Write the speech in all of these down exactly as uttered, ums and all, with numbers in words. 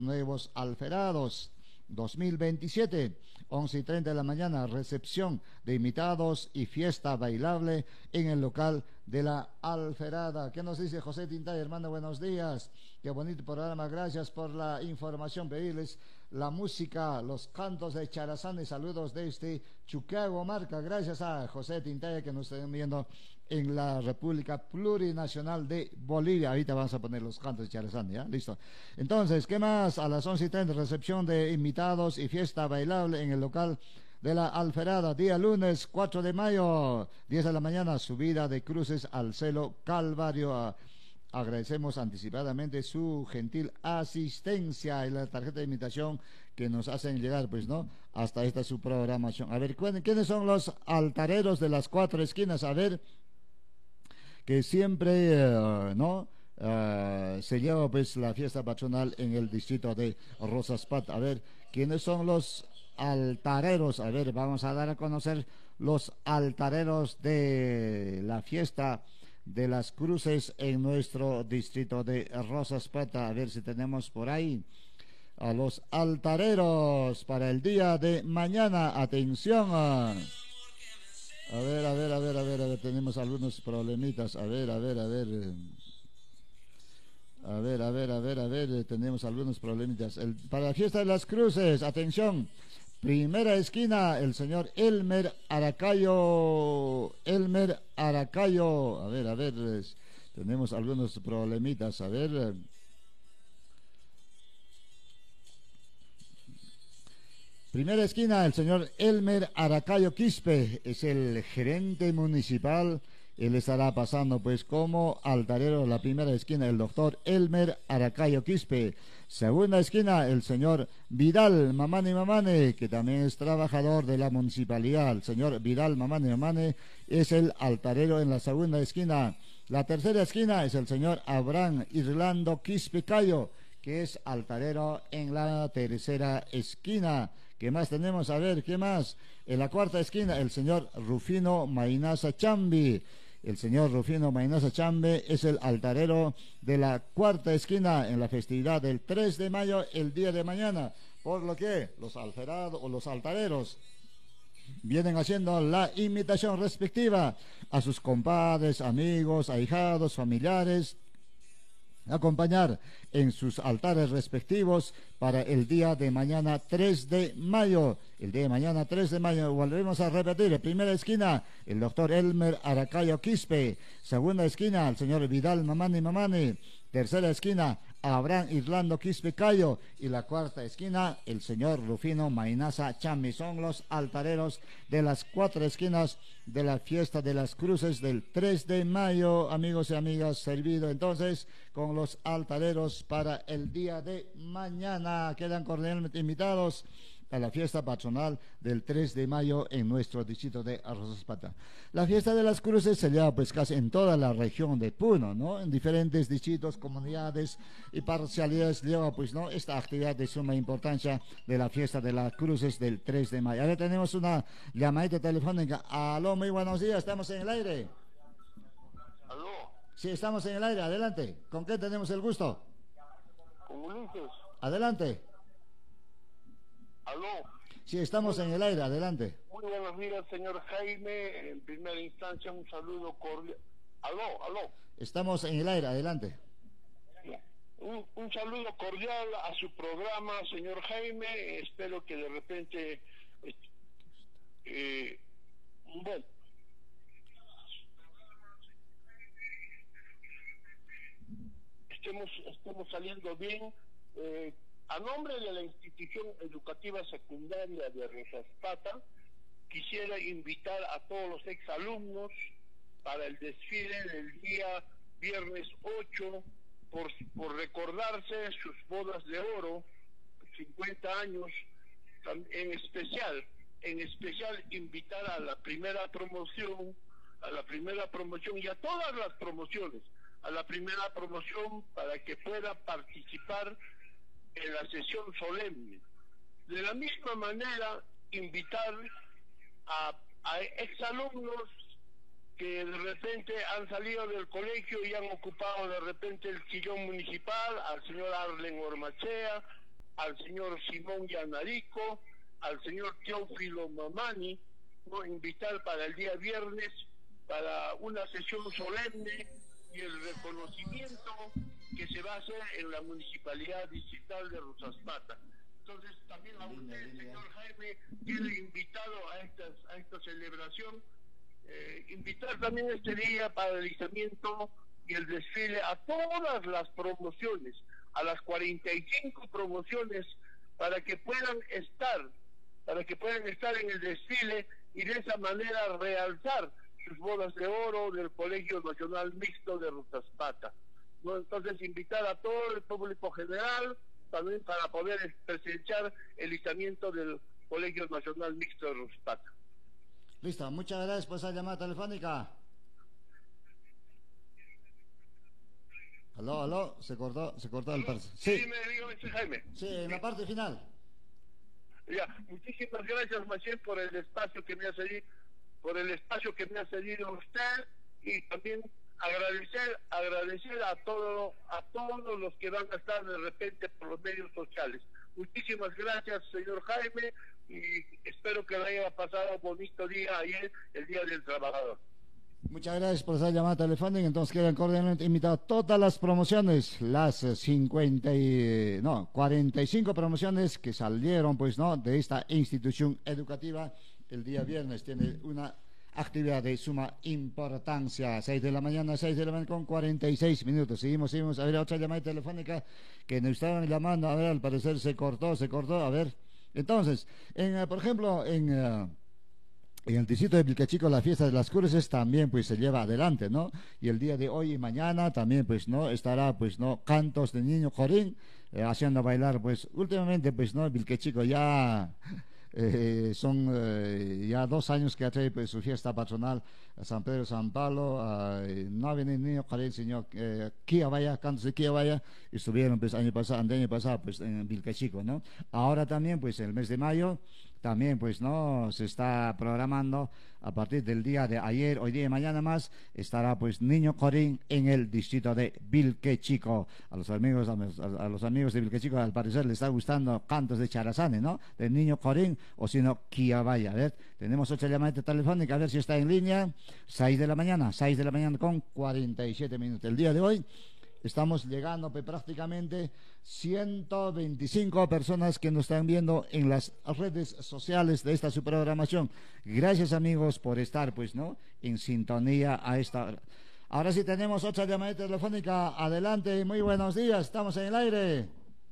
nuevos alferados dos mil veintisiete, once y treinta de la mañana, recepción de invitados y fiesta bailable en el local de la Alferada. ¿Qué nos dice José Tintay, hermano? Buenos días, qué bonito programa, gracias por la información. Pedirles la música, los cantos de Charazán y saludos desde Chuquiago, Marca. Gracias a José Tintay que nos están viendo en la República Plurinacional de Bolivia. Ahorita vamos a poner los cantos de Charazán, ¿ya? Listo. Entonces, ¿qué más? A las once y treinta, recepción de invitados y fiesta bailable en el local de la Alferada, día lunes cuatro de mayo, diez de la mañana, subida de cruces al Celo Calvario. Agradecemos anticipadamente su gentil asistencia y la tarjeta de invitación que nos hacen llegar, pues, ¿no? Hasta esta su programación. A ver, ¿quiénes son los altareros de las cuatro esquinas? A ver, que siempre, uh, ¿no? Uh, se lleva, pues, la fiesta patronal en el distrito de Rosaspat. A ver, ¿quiénes son los altareros? A ver, vamos a dar a conocer los altareros de la fiesta de las cruces en nuestro distrito de Rosaspat. A ver si tenemos por ahí a los altareros para el día de mañana. Atención. A, a ver, a ver, a ver, a ver, a ver, tenemos algunos problemitas. A ver, a ver, a ver. A ver, a ver, a ver, a ver, tenemos algunos problemitas. El, para la fiesta de las cruces, atención. Primera esquina, el señor Elmer Aracayo. Elmer Aracayo. A ver, a ver, es, tenemos algunos problemitas. A ver. Primera esquina, el señor Elmer Aracayo Quispe. Es el gerente municipal. Él estará pasando, pues, como altarero. La primera esquina, el doctor Elmer Aracayo Quispe. Segunda esquina, el señor Vidal Mamane Mamane, que también es trabajador de la municipalidad. El señor Vidal Mamane Mamane es el altarero en la segunda esquina. La tercera esquina es el señor Abraham Irlando Quispe Cayo, que es altarero en la tercera esquina. ¿Qué más tenemos? A ver, ¿qué más? En la cuarta esquina, el señor Rufino Mainaza Chambi. El señor Rufino Mainaza Chambe es el altarero de la cuarta esquina en la festividad del tres de mayo, el día de mañana. Por lo que los alferados o los altareros vienen haciendo la invitación respectiva a sus compadres, amigos, ahijados, familiares, acompañar en sus altares respectivos para el día de mañana tres de mayo. El día de mañana tres de mayo, volvemos a repetir, primera esquina, el doctor Elmer Aracayo Quispe. Segunda esquina, el señor Vidal Mamani Mamani. Tercera esquina, Abraham Irlando Quispe Cayo. Y la cuarta esquina, el señor Rufino Mainaza Chami. Son los altareros de las cuatro esquinas de la fiesta de las cruces del tres de mayo, amigos y amigas, servido entonces con los altareros para el día de mañana. Quedan cordialmente invitados a la fiesta patronal del tres de mayo en nuestro distrito de Rosaspat. La fiesta de las cruces se lleva, pues, casi en toda la región de Puno, ¿no? En diferentes distritos, comunidades y parcialidades lleva, pues, ¿no?, esta actividad de suma importancia de la fiesta de las cruces del tres de mayo. Ahora tenemos una llamadita telefónica. Aló, muy buenos días, estamos en el aire. Aló. Sí, estamos en el aire, adelante. ¿Con qué tenemos el gusto? Con Ulises. Adelante. Aló. Sí, estamos en el aire, adelante. Muy buenos días, señor Jaime. En primera instancia, un saludo cordial. Aló, aló. Estamos en el aire, adelante. Un, un saludo cordial a su programa, señor Jaime. Espero que de repente... Eh, bueno. Estemos, estemos saliendo bien. Eh, A nombre de la institución educativa secundaria de Rosaspat, quisiera invitar a todos los exalumnos para el desfile del día viernes ocho, por, por recordarse sus bodas de oro, cincuenta años, en especial, en especial invitar a la primera promoción, a la primera promoción y a todas las promociones, a la primera promoción para que pueda participar en la sesión solemne. De la misma manera, invitar a, a exalumnos que de repente han salido del colegio y han ocupado de repente el sillón municipal, al señor Arlen Ormachea, al señor Simón Yanarico, al señor Teófilo Mamani, ¿no? Invitar para el día viernes para una sesión solemne y el reconocimiento que se va a hacer en la Municipalidad Distrital de Rosaspata. Entonces también a usted, señor Jaime, tiene invitado a, estas, a esta celebración, eh, invitar también este día para el izamiento y el desfile a todas las promociones, a las cuarenta y cinco promociones, para que puedan estar, para que puedan estar en el desfile y de esa manera realzar sus bodas de oro del Colegio Nacional Mixto de Rosaspata, ¿no? Entonces invitar a todo el público general también para poder presenciar el izamiento del Colegio Nacional Mixto de Rosaspata. Listo, muchas gracias por esa llamada telefónica. Aló, aló, se cortó, se cortó el parte. Sí, sí, me digo, ese Jaime. Sí, en la parte final. Ya, muchísimas gracias, Maciel, por el espacio que me ha cedido, por el espacio que me ha cedido usted, y también agradecer, agradecer a todo, a todos los que van a estar de repente por los medios sociales. Muchísimas gracias, señor Jaime, y espero que le haya pasado un bonito día ayer, el Día del Trabajador. Muchas gracias por esa llamada telefónica. Entonces quedan cordialmente invitados a todas las promociones, las cincuenta y, no, cuarenta y cinco promociones que salieron, pues, no, de esta institución educativa. El día viernes tiene una actividad de suma importancia. seis de la mañana, seis de la mañana con cuarenta y seis minutos. Seguimos, seguimos. A ver, otra llamada telefónica que nos estaban llamando. A ver, al parecer se cortó, se cortó. A ver. Entonces, en, por ejemplo, en... Uh, En el distrito de Vilcachico la fiesta de las cruces también pues se lleva adelante, ¿no? Y el día de hoy y mañana también pues no estará pues no cantos de niño jorín eh, haciendo bailar pues últimamente pues no Vilcachico ya eh, son eh, ya dos años que atrae pues su fiesta patronal a San Pedro San Pablo, eh, no ha venido niño jorín sino eh, Kia Vaya, cantos de Kia Vaya, estuvieron pues año pasado, año pasado pues en Vilcachico, ¿no? Ahora también pues el mes de mayo también pues no se está programando a partir del día de ayer, hoy día y mañana más estará pues Niño Jorín en el distrito de Vilquechico. A los amigos a los, a los amigos de Vilquechico al parecer les está gustando cantos de Charazane, ¿no? De Niño Jorín o si no Quiabaya. A ver, tenemos otra llamada telefónica, a ver si está en línea. seis de la mañana, seis de la mañana con cuarenta y siete minutos. El día de hoy estamos llegando pues, prácticamente ciento veinticinco personas que nos están viendo en las redes sociales de esta su programación. Gracias amigos por estar pues no en sintonía a esta hora. Ahora sí tenemos otra llamada telefónica. Adelante, muy buenos días, estamos en el aire.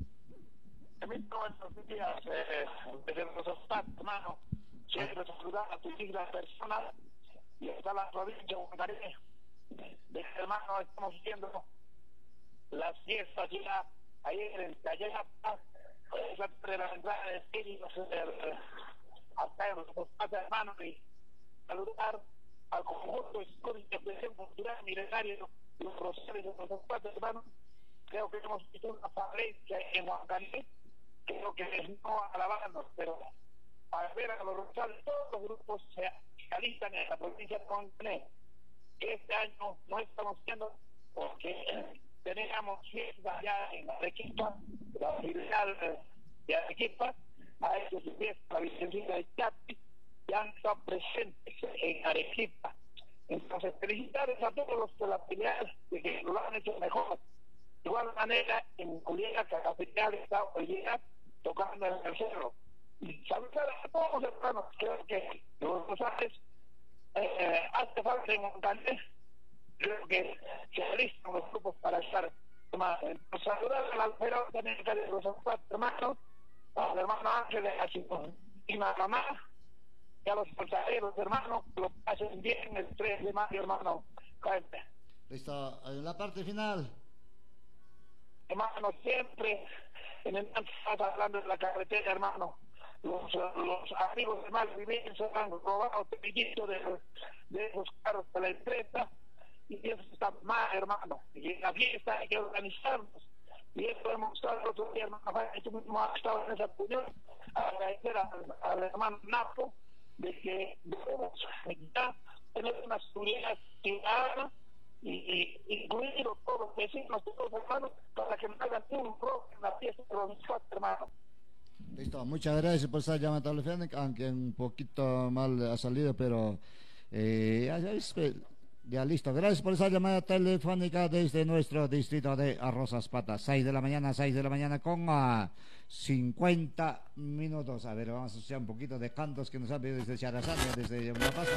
Buenos días, eh, desde Rosaspata, hermano. Quiero saludar a tu hija persona y a la provincia de Guantaré. De hermano, estamos viendo las fiestas ya ayer en Cayapa, la de la entrada de espíritus hasta en los hermanos, y saludar al conjunto histórico de expresión cultural milenario y los rosales de los cuatro hermanos. Creo que hemos visto una falencia en Huancané, creo que es no alabarnos, pero para ver a los rosales todos los grupos se alistan en la provincia de Huancané. Este año no estamos viendo porque teníamos fiestas ya en Arequipa, la filial de Arequipa, a eso se fiesta la Virgencita de Chapi, ya han estado presentes en Arequipa. Entonces, felicitarles a todos los de la filial de que lo han hecho mejor. De igual manera, en Culiacán, la filial está hoy día tocando en el cerro. Y saludar a todos los hermanos, creo que los Rosales eh, hace falta en Montañés. Creo que se alistan los grupos para estar más. Pues saludar a la alfera también de los cuatro hermanos, al hermano Ángel y a la mamá, y a los portaderos hermanos, que lo pasen bien el tres de mayo, hermano. Listo, en la parte final. Hermano, siempre en el estás hablando de la carretera, hermano. Los, los amigos de mal vivir se han robado tepillito de, de esos carros de la empresa. Y eso está mal, hermano. Y en la fiesta hay que organizarnos. Y eso hemos estado el otro día, hermano. Tú mismo has estado en esa reunión. Agradecer al, al hermano Napo de que debemos ya tener una seguridad ciudadana y, y incluirlo todos los vecinos, todos los hermanos, para que no hagan un robo en la fiesta de los cuatro hermanos. Listo, muchas gracias por esa llamada telefónica, aunque un poquito mal ha salido, pero eh, ya, ya, es, ya listo. Gracias por esa llamada telefónica desde nuestro distrito de Arrozas Patas. seis de la mañana, seis de la mañana con uh, cincuenta minutos. A ver, vamos a escuchar un poquito de cantos que nos han pedido desde Charazania, desde La Paz.